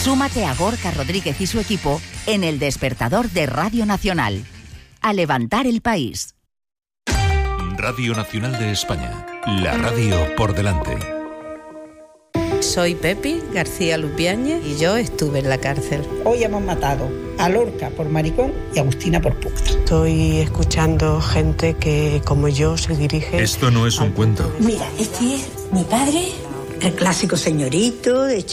Súmate a Gorka Rodríguez y su equipo en El Despertador de Radio Nacional. A levantar el país. Radio Nacional de España. La radio por delante. Soy Pepi García Lupiáñez y yo estuve en la cárcel. Hoy hemos matado a Lorca por maricón y a Agustina por puta. Estoy escuchando gente que, como yo, se dirige... Esto no es un cuento. Mira, este es mi padre, el clásico señorito de